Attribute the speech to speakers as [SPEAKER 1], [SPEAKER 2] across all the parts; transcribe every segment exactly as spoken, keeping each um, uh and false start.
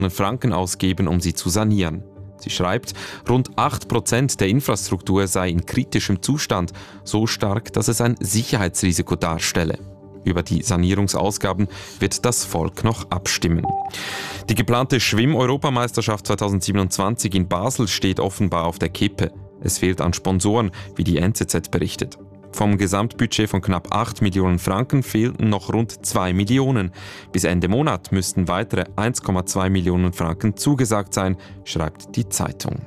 [SPEAKER 1] Franken ausgeben, um sie zu sanieren. Sie schreibt, rund acht Prozent der Infrastruktur sei in kritischem Zustand, so stark, dass es ein Sicherheitsrisiko darstelle. Über die Sanierungsausgaben wird das Volk noch abstimmen. Die geplante Schwimm-Europameisterschaft zweitausendsiebenundzwanzig in Basel steht offenbar auf der Kippe. Es fehlt an Sponsoren, wie die N Z Z berichtet. Vom Gesamtbudget von knapp acht Millionen Franken fehlten noch rund zwei Millionen. Bis Ende Monat müssten weitere eins Komma zwei Millionen Franken zugesagt sein, schreibt die Zeitung.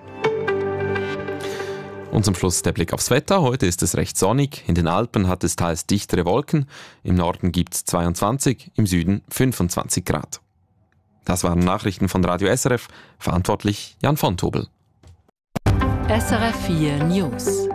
[SPEAKER 1] Und zum Schluss der Blick aufs Wetter. Heute ist es recht sonnig. In den Alpen hat es teils dichtere Wolken. Im Norden gibt es zweiundzwanzig, im Süden fünfundzwanzig Grad. Das waren Nachrichten von Radio S R F. Verantwortlich Jan von Tobel.
[SPEAKER 2] S R F vier News.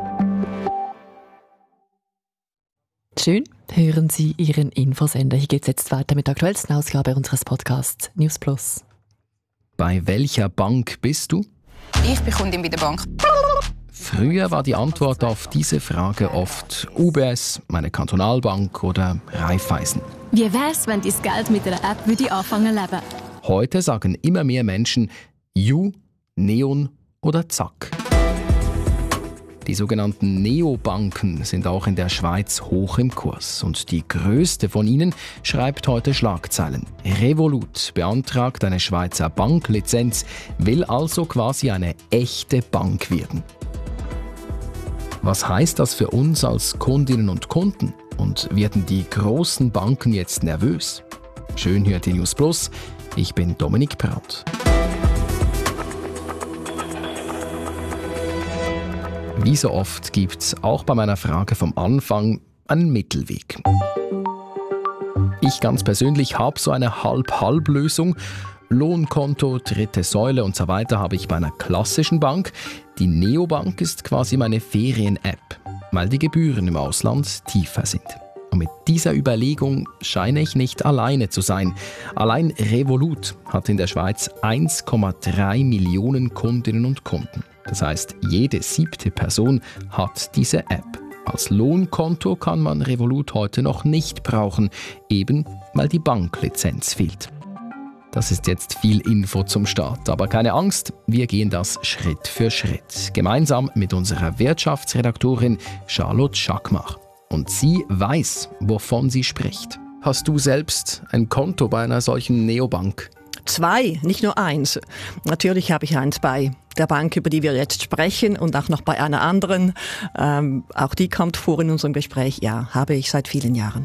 [SPEAKER 3] Schön, hören Sie Ihren Infosender. Hier geht es jetzt weiter mit der aktuellsten Ausgabe unseres Podcasts News Plus.
[SPEAKER 4] Bei welcher Bank bist du?
[SPEAKER 5] Ich bin Kundin bei der Bank.
[SPEAKER 4] Früher war die Antwort auf diese Frage oft U B S, meine Kantonalbank oder Raiffeisen.
[SPEAKER 6] Wie wär's, wenn dein Geld mit einer App würde anfangen zu leben?
[SPEAKER 4] Heute sagen immer mehr Menschen Ju, Neon oder Zack. Die sogenannten Neobanken sind auch in der Schweiz hoch im Kurs. Und die größte von ihnen schreibt heute Schlagzeilen. Revolut beantragt eine Schweizer Banklizenz, will also quasi eine echte Bank werden. Was heißt das für uns als Kundinnen und Kunden? Und werden die großen Banken jetzt nervös? Schön hört die News Plus. Ich bin Dominik Braut. Wie so oft gibt es auch bei meiner Frage vom Anfang einen Mittelweg. Ich ganz persönlich habe so eine Halb-Halb-Lösung. Lohnkonto, dritte Säule und so weiter habe ich bei einer klassischen Bank. Die Neobank ist quasi meine Ferien-App, weil die Gebühren im Ausland tiefer sind. Und mit dieser Überlegung scheine ich nicht alleine zu sein. Allein Revolut hat in der Schweiz eins Komma drei Millionen Kundinnen und Kunden. Das heißt, jede siebte Person hat diese App. Als Lohnkonto kann man Revolut heute noch nicht brauchen, eben weil die Banklizenz fehlt. Das ist jetzt viel Info zum Start, aber keine Angst, wir gehen das Schritt für Schritt. Gemeinsam mit unserer Wirtschaftsredaktorin Charlotte Schackmach. Und sie weiß, wovon sie spricht. Hast du selbst ein Konto bei einer solchen Neobank?
[SPEAKER 7] Zwei, nicht nur eins. Natürlich habe ich eins bei der Bank, über die wir jetzt sprechen und auch noch bei einer anderen. Ähm, auch die kommt vor in unserem Gespräch. Ja, habe ich seit vielen Jahren.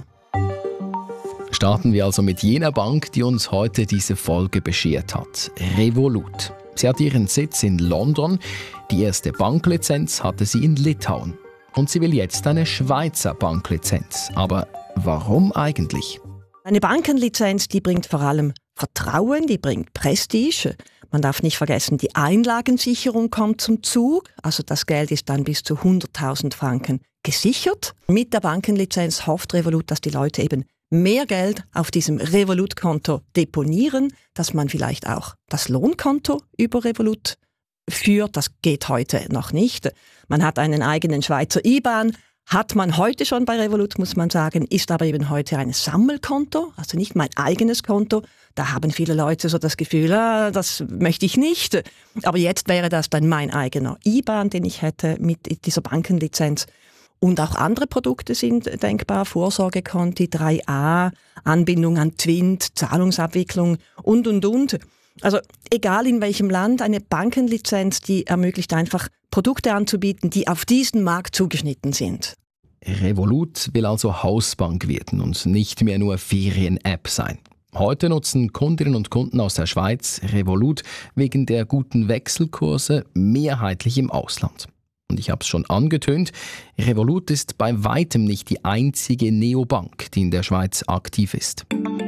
[SPEAKER 4] Starten wir also mit jener Bank, die uns heute diese Folge beschert hat. Revolut. Sie hat ihren Sitz in London. Die erste Banklizenz hatte sie in Litauen. Und sie will jetzt eine Schweizer Banklizenz. Aber warum eigentlich?
[SPEAKER 7] Eine Bankenlizenz, die bringt vor allem Vertrauen, die bringt Prestige. Man darf nicht vergessen, die Einlagensicherung kommt zum Zug. Also das Geld ist dann bis zu hunderttausend Franken gesichert. Mit der Bankenlizenz hofft Revolut, dass die Leute eben mehr Geld auf diesem Revolut-Konto deponieren, dass man vielleicht auch das Lohnkonto über Revolut führt. Das geht heute noch nicht. Man hat einen eigenen Schweizer I B A N. Hat man heute schon bei Revolut, muss man sagen, ist aber eben heute ein Sammelkonto, also nicht mein eigenes Konto. Da haben viele Leute so das Gefühl, ah, das möchte ich nicht. Aber jetzt wäre das dann mein eigener I B A N, den ich hätte mit dieser Bankenlizenz. Und auch andere Produkte sind denkbar, Vorsorgekonti, drei a, Anbindung an Twint, Zahlungsabwicklung und, und, und. Also egal in welchem Land, eine Bankenlizenz, die ermöglicht einfach Produkte anzubieten, die auf diesen Markt zugeschnitten sind.
[SPEAKER 4] Revolut will also Hausbank werden und nicht mehr nur Ferien-App sein. Heute nutzen Kundinnen und Kunden aus der Schweiz Revolut wegen der guten Wechselkurse mehrheitlich im Ausland. Und ich habe es schon angetönt, Revolut ist bei weitem nicht die einzige Neobank, die in der Schweiz aktiv ist.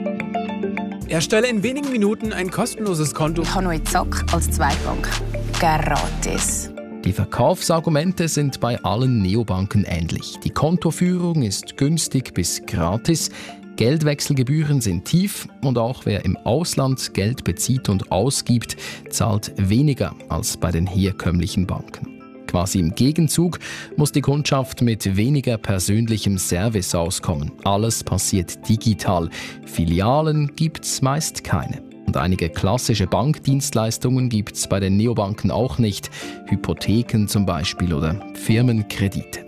[SPEAKER 8] Erstelle in wenigen Minuten ein kostenloses Konto.
[SPEAKER 5] Ich habe neue Zack als Zweitbank. Gratis.
[SPEAKER 4] Die Verkaufsargumente sind bei allen Neobanken ähnlich. Die Kontoführung ist günstig bis gratis, Geldwechselgebühren sind tief und auch wer im Ausland Geld bezieht und ausgibt, zahlt weniger als bei den herkömmlichen Banken. Quasi im Gegenzug muss die Kundschaft mit weniger persönlichem Service auskommen. Alles passiert digital. Filialen gibt's meist keine. Und einige klassische Bankdienstleistungen gibt es bei den Neobanken auch nicht. Hypotheken zum Beispiel oder Firmenkredite.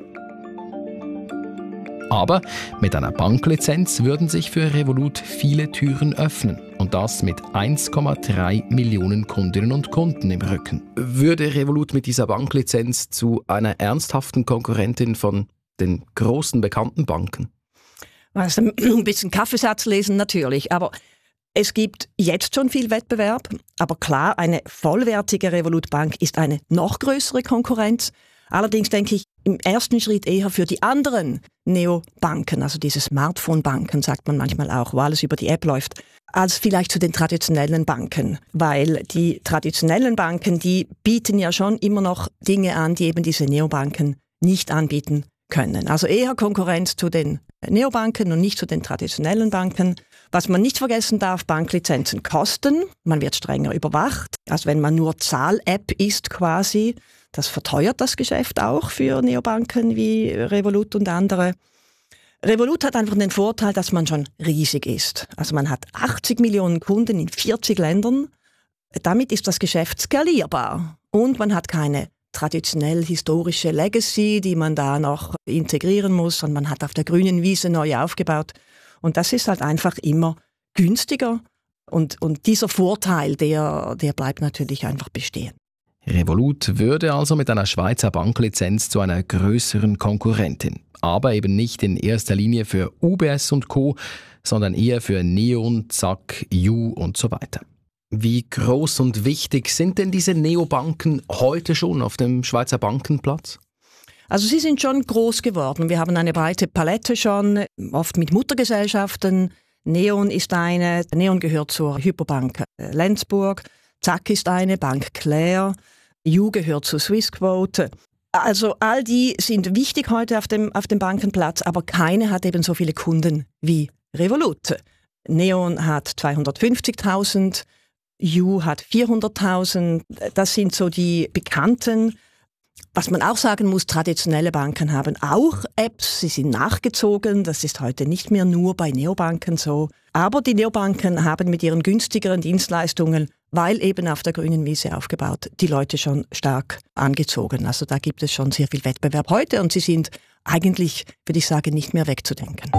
[SPEAKER 4] Aber mit einer Banklizenz würden sich für Revolut viele Türen öffnen. Und das mit eins Komma drei Millionen Kundinnen und Kunden im Rücken. Würde Revolut mit dieser Banklizenz zu einer ernsthaften Konkurrentin von den großen bekannten Banken?
[SPEAKER 7] Also ein bisschen Kaffeesatz lesen natürlich, aber es gibt jetzt schon viel Wettbewerb. Aber klar, eine vollwertige Revolut-Bank ist eine noch größere Konkurrenz. Allerdings denke ich im ersten Schritt eher für die anderen Neobanken, also diese Smartphone-Banken, sagt man manchmal auch, wo alles über die App läuft, als vielleicht zu den traditionellen Banken. Weil die traditionellen Banken, die bieten ja schon immer noch Dinge an, die eben diese Neobanken nicht anbieten können. Also eher Konkurrenz zu den Neobanken und nicht zu den traditionellen Banken. Was man nicht vergessen darf, Banklizenzen kosten. Man wird strenger überwacht. Also wenn man nur Zahl-App ist quasi, das verteuert das Geschäft auch für Neobanken wie Revolut und andere. Revolut hat einfach den Vorteil, dass man schon riesig ist. Also man hat achtzig Millionen Kunden in vierzig Ländern. Damit ist das Geschäft skalierbar. Und man hat keine traditionell historische Legacy, die man da noch integrieren muss. Und man hat auf der grünen Wiese neu aufgebaut. Und das ist halt einfach immer günstiger. Und, und dieser Vorteil, der, der bleibt natürlich einfach bestehen.
[SPEAKER 4] Revolut würde also mit einer Schweizer Banklizenz zu einer größeren Konkurrentin. Aber eben nicht in erster Linie für U B S und Co., sondern eher für Neon, Zack, You und so weiter. Wie groß und wichtig sind denn diese Neobanken heute schon auf dem Schweizer Bankenplatz?
[SPEAKER 7] Also sie sind schon groß geworden. Wir haben eine breite Palette schon, oft mit Muttergesellschaften. Neon ist eine, Neon gehört zur Hypobank Lenzburg, Zack ist eine, Bank Claire, You gehört zu Swissquote. Also all die sind wichtig heute auf dem, auf dem Bankenplatz, aber keine hat eben so viele Kunden wie Revolut. Neon hat zweihundertfünfzigtausend, You hat vierhunderttausend, das sind so die bekannten. Was man auch sagen muss, traditionelle Banken haben auch Apps, sie sind nachgezogen, das ist heute nicht mehr nur bei Neobanken so. Aber die Neobanken haben mit ihren günstigeren Dienstleistungen, weil eben auf der grünen Wiese aufgebaut, die Leute schon stark angezogen. Also da gibt es schon sehr viel Wettbewerb heute und sie sind eigentlich, würde ich sagen, nicht mehr wegzudenken.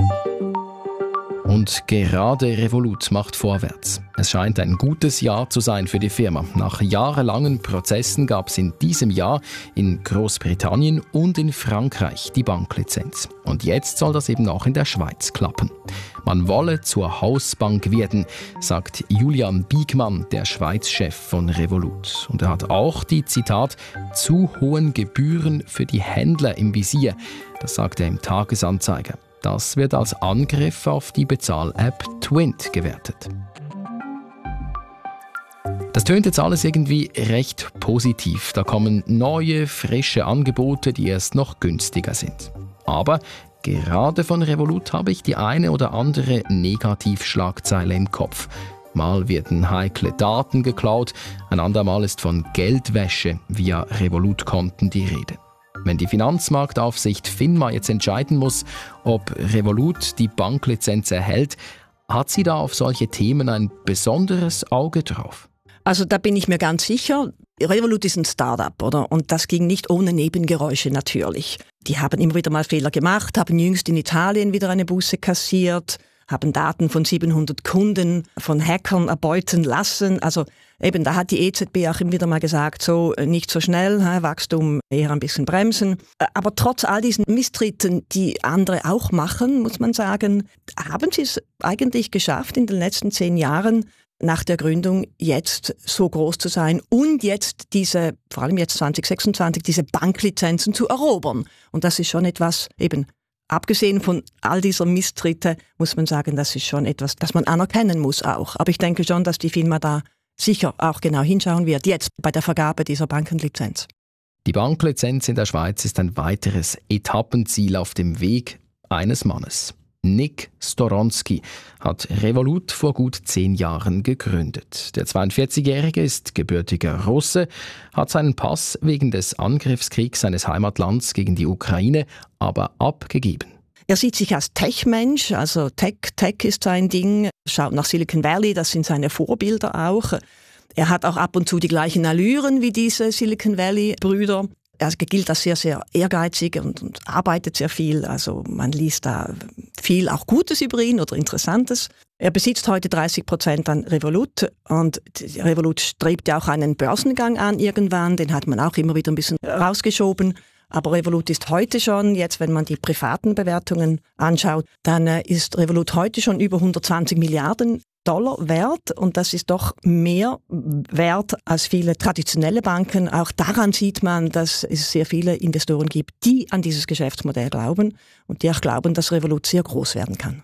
[SPEAKER 4] Und gerade Revolut macht vorwärts. Es scheint ein gutes Jahr zu sein für die Firma. Nach jahrelangen Prozessen gab es in diesem Jahr in Großbritannien und in Frankreich die Banklizenz. Und jetzt soll das eben auch in der Schweiz klappen. Man wolle zur Hausbank werden, sagt Julian Biegmann, der Schweiz-Chef von Revolut. Und er hat auch die, Zitat, zu hohen Gebühren für die Händler im Visier. Das sagt er im Tagesanzeiger. Das wird als Angriff auf die Bezahl-App Twint gewertet. Das tönt jetzt alles irgendwie recht positiv. Da kommen neue, frische Angebote, die erst noch günstiger sind. Aber gerade von Revolut habe ich die eine oder andere Negativschlagzeile im Kopf. Mal werden heikle Daten geklaut, ein andermal ist von Geldwäsche via Revolut-Konten die Rede. Wenn die Finanzmarktaufsicht FINMA jetzt entscheiden muss, ob Revolut die Banklizenz erhält, hat sie da auf solche Themen ein besonderes Auge drauf?
[SPEAKER 7] Also da bin ich mir ganz sicher, Revolut ist ein Start-up, oder? Und das ging nicht ohne Nebengeräusche natürlich. Die haben immer wieder mal Fehler gemacht, haben jüngst in Italien wieder eine Buße kassiert, haben Daten von siebenhundert Kunden von Hackern erbeuten lassen. Also eben, da hat die E Z B auch immer wieder mal gesagt, so nicht so schnell, Wachstum eher ein bisschen bremsen. Aber trotz all diesen Misstritten, die andere auch machen, muss man sagen, haben sie es eigentlich geschafft, in den letzten zehn Jahren nach der Gründung jetzt so groß zu sein und jetzt diese, vor allem jetzt zwanzig sechsundzwanzig, diese Banklizenzen zu erobern. Und das ist schon etwas, eben abgesehen von all dieser Misstritte, muss man sagen, das ist schon etwas, das man anerkennen muss auch. Aber ich denke schon, dass die FINMA da sicher auch genau hinschauen wird, jetzt bei der Vergabe dieser Bankenlizenz.
[SPEAKER 4] Die Banklizenz in der Schweiz ist ein weiteres Etappenziel auf dem Weg eines Mannes. Nick Storonski hat Revolut vor gut zehn Jahren gegründet. Der zweiundvierzigjährige ist gebürtiger Russe, hat seinen Pass wegen des Angriffskriegs seines Heimatlands gegen die Ukraine aber abgegeben.
[SPEAKER 7] Er sieht sich als Tech-Mensch, also Tech, Tech ist sein Ding, schaut nach Silicon Valley, das sind seine Vorbilder auch. Er hat auch ab und zu die gleichen Allüren wie diese Silicon Valley-Brüder. Er gilt als sehr, sehr ehrgeizig und, und arbeitet sehr viel. Also man liest da viel auch Gutes über ihn oder Interessantes. Er besitzt heute dreißig Prozent an Revolut und Revolut strebt ja auch einen Börsengang an irgendwann. Den hat man auch immer wieder ein bisschen rausgeschoben. Aber Revolut ist heute schon, jetzt wenn man die privaten Bewertungen anschaut, dann ist Revolut heute schon über hundertzwanzig Milliarden Dollar wert und das ist doch mehr wert als viele traditionelle Banken. Auch daran sieht man, dass es sehr viele Investoren gibt, die an dieses Geschäftsmodell glauben und die auch glauben, dass Revolut sehr groß werden kann.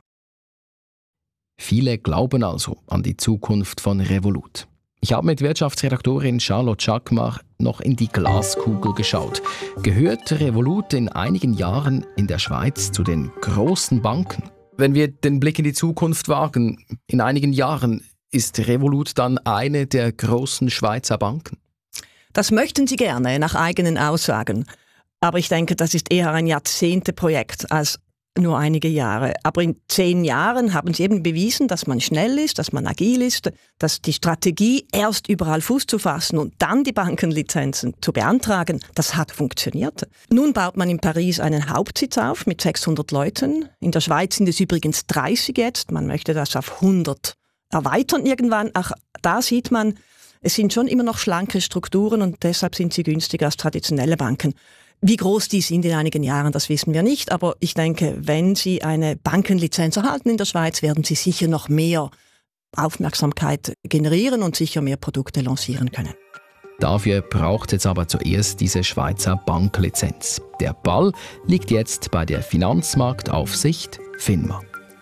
[SPEAKER 4] Viele glauben also an die Zukunft von Revolut. Ich habe mit Wirtschaftsredaktorin Charlotte Schackmar noch in die Glaskugel geschaut. Gehört Revolut in einigen Jahren in der Schweiz zu den großen Banken? Wenn wir den Blick in die Zukunft wagen, in einigen Jahren, ist Revolut dann eine der großen Schweizer Banken?
[SPEAKER 7] Das möchten sie gerne, nach eigenen Aussagen. Aber ich denke, das ist eher ein Jahrzehnteprojekt als nur einige Jahre. Aber in zehn Jahren haben sie eben bewiesen, dass man schnell ist, dass man agil ist, dass die Strategie, erst überall Fuß zu fassen und dann die Bankenlizenzen zu beantragen, das hat funktioniert. Nun baut man in Paris einen Hauptsitz auf mit sechshundert Leuten. In der Schweiz sind es übrigens dreißig jetzt. Man möchte das auf hundert erweitern irgendwann. Auch da sieht man, es sind schon immer noch schlanke Strukturen und deshalb sind sie günstiger als traditionelle Banken. Wie groß die sind in einigen Jahren, das wissen wir nicht. Aber ich denke, wenn Sie eine Bankenlizenz erhalten in der Schweiz, werden Sie sicher noch mehr Aufmerksamkeit generieren und sicher mehr Produkte lancieren können.
[SPEAKER 4] Dafür braucht es aber zuerst diese Schweizer Banklizenz. Der Ball liegt jetzt bei der Finanzmarktaufsicht FINMA.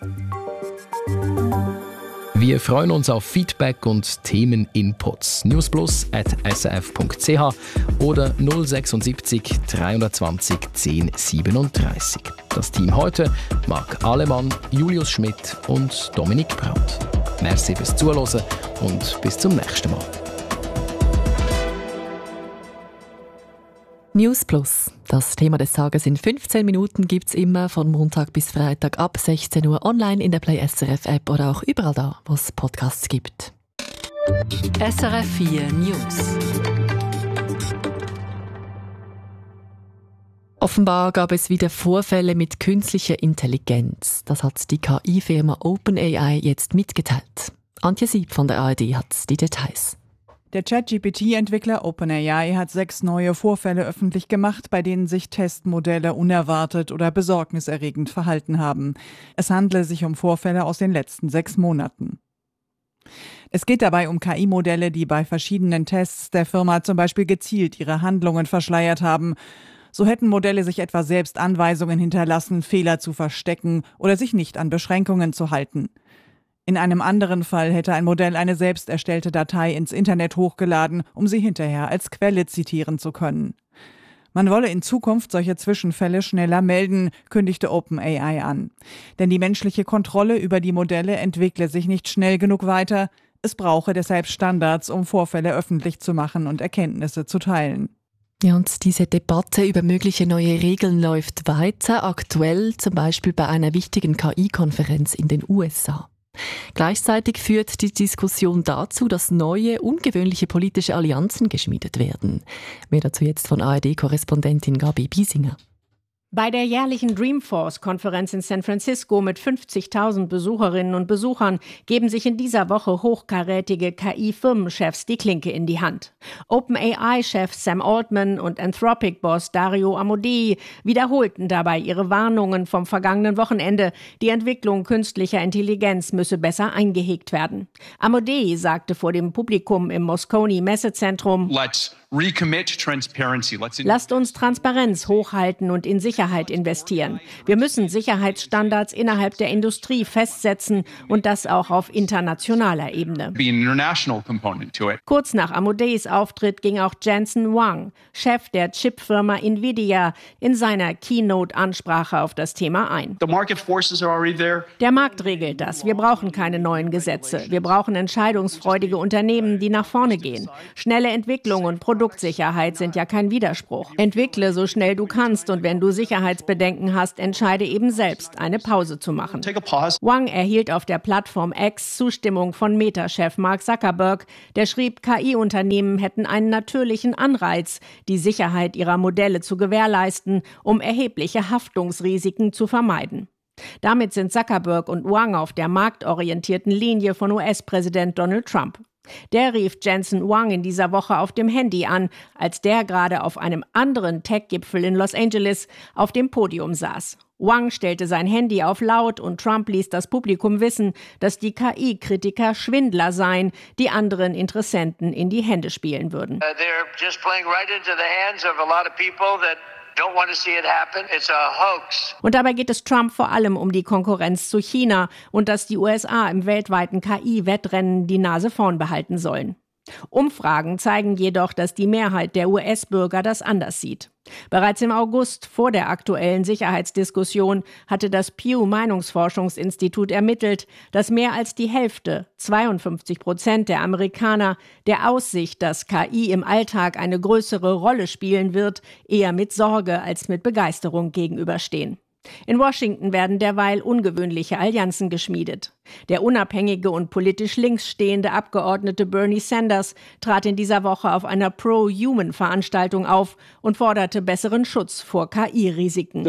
[SPEAKER 4] Wir freuen uns auf Feedback und Themeninputs. newsplus at s r f punkt c h oder null sechsundsiebzig dreihundertzwanzig zehn siebenunddreißig. Das Team heute: Marc Alemann, Julius Schmidt und Dominik Brandt. Merci fürs Zuhören und bis zum nächsten Mal.
[SPEAKER 3] News Plus. Das Thema des Tages in fünfzehn Minuten gibt es immer von Montag bis Freitag ab sechzehn Uhr online in der Play S R F App oder auch überall da, wo es Podcasts gibt.
[SPEAKER 2] S R F vier News.
[SPEAKER 3] Offenbar gab es wieder Vorfälle mit künstlicher Intelligenz. Das hat die K I-Firma OpenAI jetzt mitgeteilt. Antje Sieb von der A R D hat die Details.
[SPEAKER 9] Der ChatGPT T-Entwickler OpenAI hat sechs neue Vorfälle öffentlich gemacht, bei denen sich Testmodelle unerwartet oder besorgniserregend verhalten haben. Es handle sich um Vorfälle aus den letzten sechs Monaten. Es geht dabei um K I-Modelle, die bei verschiedenen Tests der Firma zum Beispiel gezielt ihre Handlungen verschleiert haben. So hätten Modelle sich etwa selbst Anweisungen hinterlassen, Fehler zu verstecken oder sich nicht an Beschränkungen zu halten. In einem anderen Fall hätte ein Modell eine selbst erstellte Datei ins Internet hochgeladen, um sie hinterher als Quelle zitieren zu können. Man wolle in Zukunft solche Zwischenfälle schneller melden, kündigte OpenAI an. Denn die menschliche Kontrolle über die Modelle entwickle sich nicht schnell genug weiter. Es brauche deshalb Standards, um Vorfälle öffentlich zu machen und Erkenntnisse zu teilen.
[SPEAKER 3] Ja, und diese Debatte über mögliche neue Regeln läuft weiter, aktuell zum Beispiel bei einer wichtigen K I-Konferenz in den U S A. Gleichzeitig führt die Diskussion dazu, dass neue, ungewöhnliche politische Allianzen geschmiedet werden. Mehr dazu jetzt von A R D-Korrespondentin Gabi Biesinger.
[SPEAKER 10] Bei der jährlichen Dreamforce-Konferenz in San Francisco mit fünfzigtausend Besucherinnen und Besuchern geben sich in dieser Woche hochkarätige K I-Firmenchefs die Klinke in die Hand. OpenAI-Chef Sam Altman und Anthropic-Boss Dario Amodei wiederholten dabei ihre Warnungen vom vergangenen Wochenende, die Entwicklung künstlicher Intelligenz müsse besser eingehegt werden. Amodei sagte vor dem Publikum im Moscone Messezentrum:
[SPEAKER 11] Let's recommit transparency. Let's in-
[SPEAKER 10] Lasst uns Transparenz hochhalten und in Sicherheit investieren. Wir müssen Sicherheitsstandards innerhalb der Industrie festsetzen und das auch auf internationaler Ebene.
[SPEAKER 11] Be an international component to it.
[SPEAKER 10] Kurz nach Amodeis Auftritt ging auch Jensen Huang, Chef der Chipfirma Nvidia, in seiner Keynote-Ansprache auf das Thema ein.
[SPEAKER 11] The market forces are already there.
[SPEAKER 10] Der Markt regelt das. Wir brauchen keine neuen Gesetze. Wir brauchen entscheidungsfreudige Unternehmen, die nach vorne gehen. Schnelle Entwicklung und Produkte Produktsicherheit sind ja kein Widerspruch. Entwickle so schnell du kannst und wenn du Sicherheitsbedenken hast, entscheide eben selbst, eine Pause zu machen. Wang erhielt auf der Plattform X Zustimmung von Meta-Chef Mark Zuckerberg. Der schrieb, K I-Unternehmen hätten einen natürlichen Anreiz, die Sicherheit ihrer Modelle zu gewährleisten, um erhebliche Haftungsrisiken zu vermeiden. Damit sind Zuckerberg und Wang auf der marktorientierten Linie von U S-Präsident Donald Trump. Der rief Jensen Huang in dieser Woche auf dem Handy an, als der gerade auf einem anderen Tech-Gipfel in Los Angeles auf dem Podium saß. Wang stellte sein Handy auf laut und Trump ließ das Publikum wissen, dass die K I-Kritiker Schwindler seien, die anderen Interessenten in die Hände spielen würden. Uh, they're just playing right into the hands of a lot of people that don't want to see it happen. It's a hoax. Und dabei geht es Trump vor allem um die Konkurrenz zu China und dass die U S A im weltweiten K I-Wettrennen die Nase vorn behalten sollen. Umfragen zeigen jedoch, dass die Mehrheit der U S-Bürger das anders sieht. Bereits im August, vor der aktuellen Sicherheitsdiskussion, hatte das Pew-Meinungsforschungsinstitut ermittelt, dass mehr als die Hälfte, zweiundfünfzig Prozent der Amerikaner, der Aussicht, dass K I im Alltag eine größere Rolle spielen wird, eher mit Sorge als mit Begeisterung gegenüberstehen. In Washington werden derweil ungewöhnliche Allianzen geschmiedet. Der unabhängige und politisch links stehende Abgeordnete Bernie Sanders trat in dieser Woche auf einer Pro-Human-Veranstaltung auf und forderte besseren Schutz vor K I-Risiken.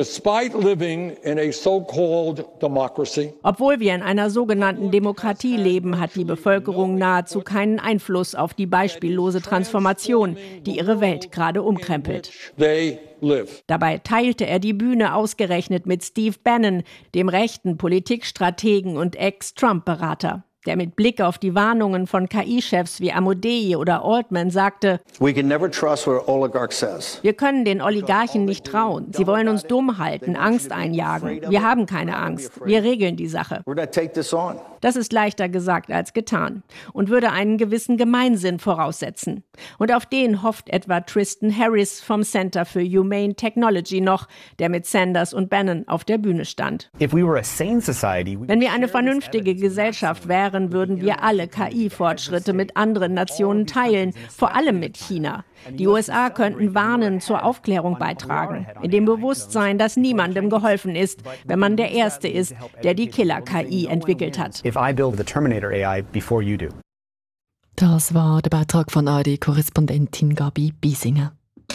[SPEAKER 10] Obwohl wir in einer sogenannten Demokratie leben, hat die Bevölkerung nahezu keinen Einfluss auf die beispiellose Transformation, die ihre Welt gerade umkrempelt. Dabei teilte er die Bühne ausgerechnet mit Steve Bannon, dem rechten Politikstrategen und Ex-Trump-Berater, der mit Blick auf die Warnungen von K I-Chefs wie Amodei oder Altman sagte: We can never trust what oligarch says. Wir können den Oligarchen nicht trauen. Sie wollen uns dumm halten, Angst einjagen. Wir haben keine Angst. Wir regeln die Sache. Das ist leichter gesagt als getan und würde einen gewissen Gemeinsinn voraussetzen. Und auf den hofft etwa Tristan Harris vom Center for Humane Technology noch, der mit Sanders und Bannon auf der Bühne stand. Wenn wir eine vernünftige Gesellschaft wären, würden wir alle K I-Fortschritte mit anderen Nationen teilen, vor allem mit China. Die U S A könnten warnen, zur Aufklärung beitragen, in dem Bewusstsein, dass niemandem geholfen ist, wenn man der Erste ist, der die Killer-K I entwickelt hat.
[SPEAKER 3] Das war der Beitrag von A R D-Korrespondentin Gabi Biesinger.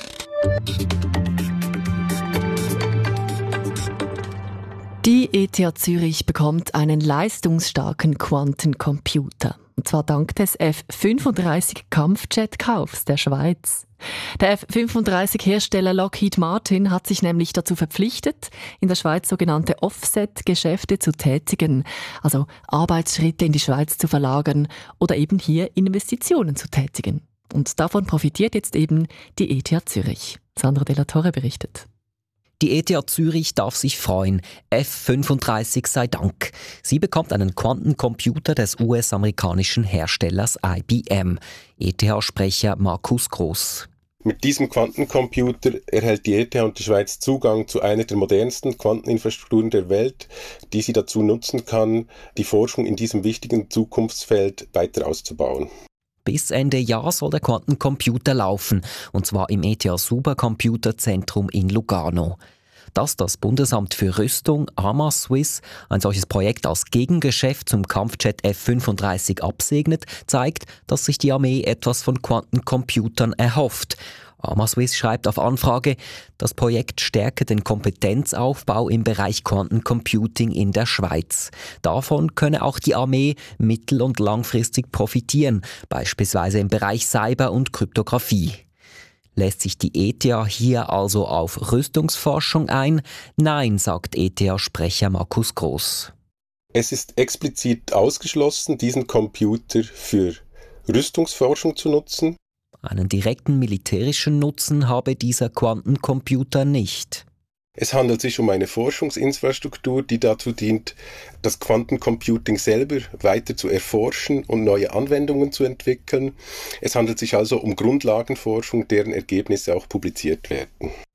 [SPEAKER 3] Die E T H Zürich bekommt einen leistungsstarken Quantencomputer. Und zwar dank des F fünfunddreißig Kampfjet-Kaufs der Schweiz. Der F fünfunddreißig-Hersteller Lockheed Martin hat sich nämlich dazu verpflichtet, in der Schweiz sogenannte Offset-Geschäfte zu tätigen, also Arbeitsschritte in die Schweiz zu verlagern oder eben hier Investitionen zu tätigen. Und davon profitiert jetzt eben die E T H Zürich. Sandra De La Torre berichtet.
[SPEAKER 12] Die E T H Zürich darf sich freuen. F fünfunddreißig sei Dank. Sie bekommt einen Quantencomputer des U S-amerikanischen Herstellers I B M. E T H-Sprecher Markus Gross.
[SPEAKER 13] Mit diesem Quantencomputer erhält die E T H und die Schweiz Zugang zu einer der modernsten Quanteninfrastrukturen der Welt, die sie dazu nutzen kann, die Forschung in diesem wichtigen Zukunftsfeld weiter auszubauen.
[SPEAKER 12] Bis Ende Jahr soll der Quantencomputer laufen, und zwar im E T H Supercomputerzentrum in Lugano. Dass das Bundesamt für Rüstung, Arma Swiss, ein solches Projekt als Gegengeschäft zum Kampfjet F fünfunddreißig absegnet, zeigt, dass sich die Armee etwas von Quantencomputern erhofft. Arma Swiss schreibt auf Anfrage, das Projekt stärke den Kompetenzaufbau im Bereich Quantencomputing in der Schweiz. Davon könne auch die Armee mittel- und langfristig profitieren, beispielsweise im Bereich Cyber- und Kryptographie. Lässt sich die E T H hier also auf Rüstungsforschung ein? Nein, sagt E T H-Sprecher Markus Gross.
[SPEAKER 13] Es ist explizit ausgeschlossen, diesen Computer für Rüstungsforschung zu nutzen.
[SPEAKER 12] Einen direkten militärischen Nutzen habe dieser Quantencomputer nicht.
[SPEAKER 13] Es handelt sich um eine Forschungsinfrastruktur, die dazu dient, das Quantencomputing selber weiter zu erforschen und neue Anwendungen zu entwickeln. Es handelt sich also um Grundlagenforschung, deren Ergebnisse auch publiziert werden.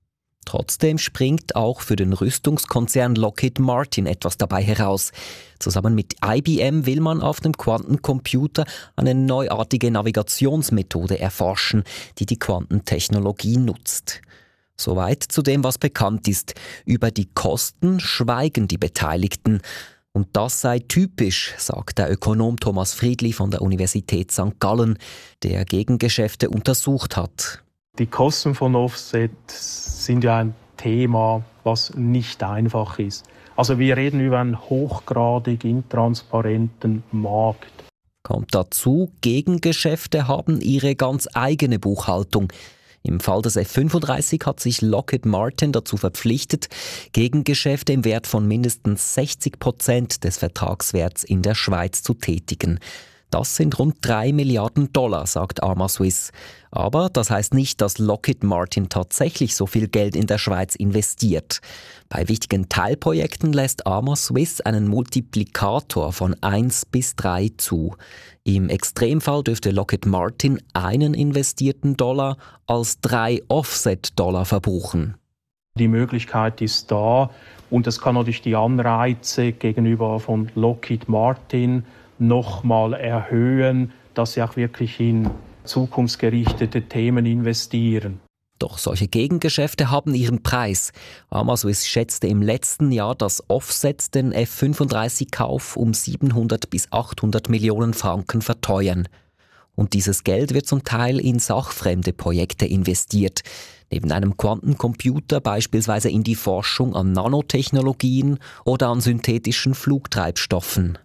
[SPEAKER 12] Trotzdem springt auch für den Rüstungskonzern Lockheed Martin etwas dabei heraus. Zusammen mit I B M will man auf dem Quantencomputer eine neuartige Navigationsmethode erforschen, die die Quantentechnologie nutzt. Soweit zu dem, was bekannt ist. Über die Kosten schweigen die Beteiligten. Und das sei typisch, sagt der Ökonom Thomas Friedli von der Universität Sankt Gallen, der Gegengeschäfte untersucht hat.
[SPEAKER 14] Die Kosten von Offset sind ja ein Thema, was nicht einfach ist. Also wir reden über einen hochgradig intransparenten Markt.
[SPEAKER 12] Kommt dazu, Gegengeschäfte haben ihre ganz eigene Buchhaltung. Im Fall des F fünfunddreißig hat sich Lockheed Martin dazu verpflichtet, Gegengeschäfte im Wert von mindestens sechzig Prozent des Vertragswerts in der Schweiz zu tätigen. Das sind rund drei Milliarden Dollar, sagt Arma Swiss. Aber das heißt nicht, dass Lockheed Martin tatsächlich so viel Geld in der Schweiz investiert. Bei wichtigen Teilprojekten lässt Arma Swiss einen Multiplikator von eins bis drei zu. Im Extremfall dürfte Lockheed Martin einen investierten Dollar als drei Offset-Dollar verbuchen.
[SPEAKER 14] Die Möglichkeit ist da und es kann natürlich die Anreize gegenüber von Lockheed Martin nochmal erhöhen, dass sie auch wirklich in zukunftsgerichtete Themen investieren.
[SPEAKER 12] Doch solche Gegengeschäfte haben ihren Preis. Arma Swiss schätzte im letzten Jahr das Offset den F fünfunddreißig-Kauf um siebenhundert bis achthundert Millionen Franken verteuern. Und dieses Geld wird zum Teil in sachfremde Projekte investiert. Neben einem Quantencomputer beispielsweise in die Forschung an Nanotechnologien oder an synthetischen Flugtreibstoffen.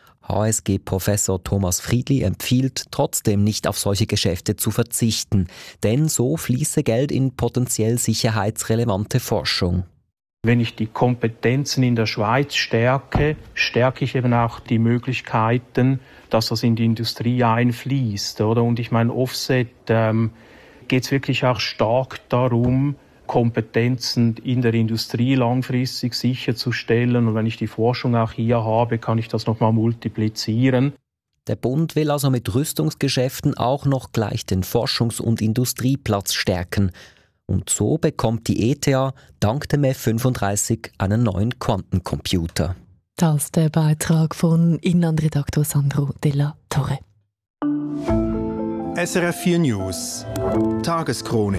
[SPEAKER 12] H S G-Professor Thomas Friedli empfiehlt trotzdem nicht auf solche Geschäfte zu verzichten, denn so fließe Geld in potenziell sicherheitsrelevante Forschung.
[SPEAKER 14] Wenn ich die Kompetenzen in der Schweiz stärke, stärke ich eben auch die Möglichkeiten, dass das in die Industrie einfließt. Oder? Und ich meine, Offset ähm, geht es wirklich auch stark darum, Kompetenzen in der Industrie langfristig sicherzustellen. Und wenn ich die Forschung auch hier habe, kann ich das nochmal multiplizieren.
[SPEAKER 12] Der Bund will also mit Rüstungsgeschäften auch noch gleich den Forschungs- und Industrieplatz stärken. Und so bekommt die E T H dank dem F fünfunddreißig einen neuen Quantencomputer.
[SPEAKER 3] Das ist der Beitrag von Inlandredaktor Sandro Della Torre.
[SPEAKER 15] S R F vier News Tageschronik.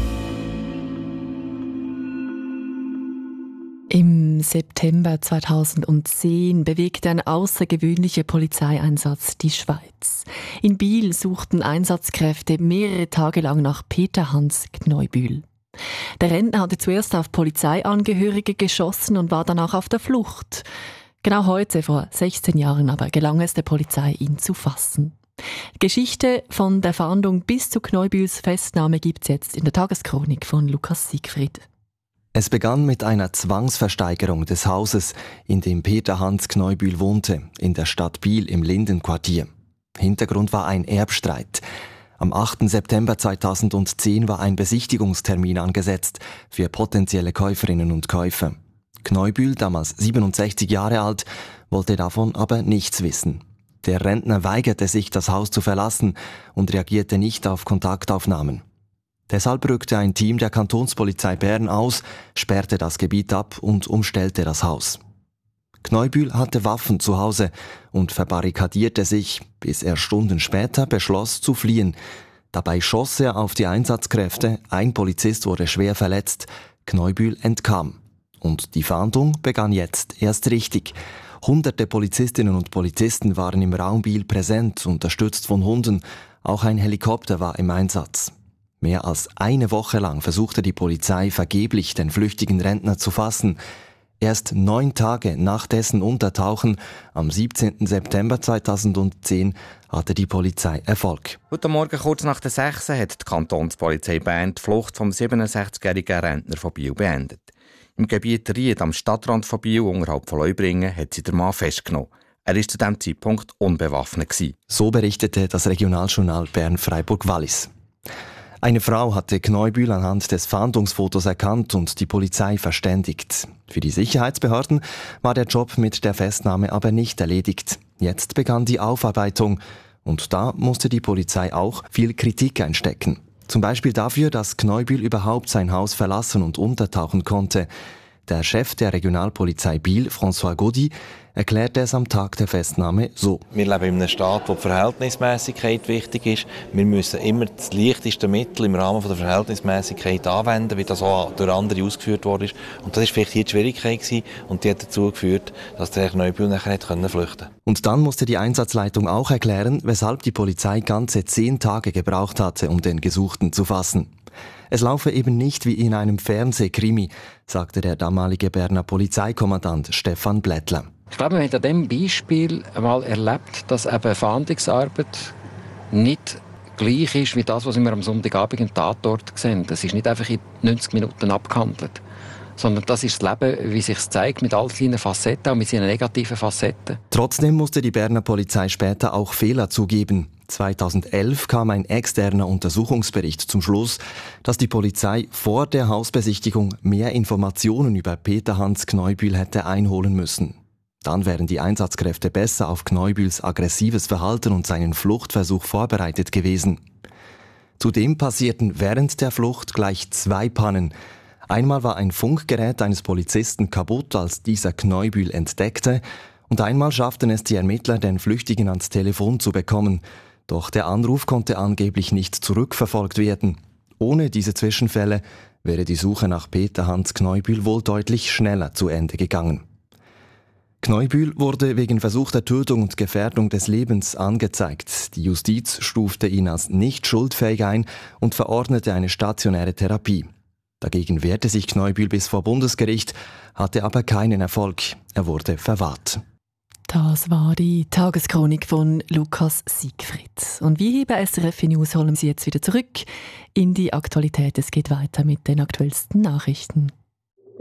[SPEAKER 3] Im September zweitausendzehn bewegte ein außergewöhnlicher Polizeieinsatz die Schweiz. In Biel suchten Einsatzkräfte mehrere Tage lang nach Peter Hans Kneubühl. Der Rentner hatte zuerst auf Polizeiangehörige geschossen und war danach auf der Flucht. Genau heute, vor sechzehn Jahren aber, gelang es der Polizei, ihn zu fassen. Die Geschichte von der Fahndung bis zu Kneubühls Festnahme gibt's jetzt in der Tageschronik von Lukas Siegfried.
[SPEAKER 16] Es begann mit einer Zwangsversteigerung des Hauses, in dem Peter Hans Kneubühl wohnte, in der Stadt Biel im Lindenquartier. Hintergrund war ein Erbstreit. Am achten September zweitausendzehn war ein Besichtigungstermin angesetzt für potenzielle Käuferinnen und Käufer. Kneubühl, damals siebenundsechzig Jahre alt, wollte davon aber nichts wissen. Der Rentner weigerte sich, das Haus zu verlassen und reagierte nicht auf Kontaktaufnahmen. Deshalb rückte ein Team der Kantonspolizei Bern aus, sperrte das Gebiet ab und umstellte das Haus. Kneubühl hatte Waffen zu Hause und verbarrikadierte sich, bis er Stunden später beschloss zu fliehen. Dabei schoss er auf die Einsatzkräfte, ein Polizist wurde schwer verletzt, Kneubühl entkam. Und die Fahndung begann jetzt erst richtig. Hunderte Polizistinnen und Polizisten waren im Raum Biel präsent, unterstützt von Hunden. Auch ein Helikopter war im Einsatz. Mehr als eine Woche lang versuchte die Polizei vergeblich, den flüchtigen Rentner zu fassen. Erst neun Tage nach dessen Untertauchen, am siebzehnten September zweitausendzehn, hatte die Polizei Erfolg.
[SPEAKER 17] Heute Morgen kurz nach der sechs hat die Kantonspolizei Bern die Flucht vom siebenundsechzigjährigen Rentner von Biel beendet. Im Gebiet Ried am Stadtrand von Biel, unterhalb von Leubringen, hat sie den Mann festgenommen. Er war zu diesem Zeitpunkt unbewaffnet.
[SPEAKER 16] So berichtete das Regionaljournal Bern-Freiburg-Wallis. Eine Frau hatte Kneubühl anhand des Fahndungsfotos erkannt und die Polizei verständigt. Für die Sicherheitsbehörden war der Job mit der Festnahme aber nicht erledigt. Jetzt begann die Aufarbeitung und da musste die Polizei auch viel Kritik einstecken. Zum Beispiel dafür, dass Kneubühl überhaupt sein Haus verlassen und untertauchen konnte. Der Chef der Regionalpolizei Biel, François Gaudy, erklärte es am Tag der Festnahme so.
[SPEAKER 18] Wir leben in einem Staat, wo die Verhältnismäßigkeit wichtig ist. Wir müssen immer das leichteste Mittel im Rahmen der Verhältnismäßigkeit anwenden, wie das auch durch andere ausgeführt worden ist. Und das war vielleicht hier die Schwierigkeit gewesen, und die hat dazu geführt, dass der Kneubühl nachher nicht flüchten konnte.
[SPEAKER 16] Und dann musste die Einsatzleitung auch erklären, weshalb die Polizei ganze zehn Tage gebraucht hatte, um den Gesuchten zu fassen. Es laufe eben nicht wie in einem Fernsehkrimi, sagte der damalige Berner Polizeikommandant Stefan Blättler.
[SPEAKER 19] Ich glaube, man hat an diesem Beispiel einmal erlebt, dass eben Fahndungsarbeit nicht gleich ist wie das, was wir am Sonntagabend im Tatort sehen. Das ist nicht einfach in neunzig Minuten abgehandelt, sondern das ist das Leben, wie es sich zeigt, mit all seinen Facetten, auch mit seinen negativen Facetten.
[SPEAKER 16] Trotzdem musste die Berner Polizei später auch Fehler zugeben. zweitausendelf kam ein externer Untersuchungsbericht zum Schluss, dass die Polizei vor der Hausbesichtigung mehr Informationen über Peter Hans Kneubühl hätte einholen müssen. Dann wären die Einsatzkräfte besser auf Kneubühls aggressives Verhalten und seinen Fluchtversuch vorbereitet gewesen. Zudem passierten während der Flucht gleich zwei Pannen. Einmal war ein Funkgerät eines Polizisten kaputt, als dieser Kneubühl entdeckte, und einmal schafften es die Ermittler, den Flüchtigen ans Telefon zu bekommen. Doch der Anruf konnte angeblich nicht zurückverfolgt werden. Ohne diese Zwischenfälle wäre die Suche nach Peter Hans Kneubühl wohl deutlich schneller zu Ende gegangen. Kneubühl wurde wegen versuchter Tötung und Gefährdung des Lebens angezeigt. Die Justiz stufte ihn als nicht schuldfähig ein und verordnete eine stationäre Therapie. Dagegen wehrte sich Kneubühl bis vor Bundesgericht, hatte aber keinen Erfolg. Er wurde verwahrt.
[SPEAKER 3] Das war die Tageschronik von Lukas Siegfried. Und wir hier bei S R F News holen Sie jetzt wieder zurück in die Aktualität. Es geht weiter mit den aktuellsten Nachrichten.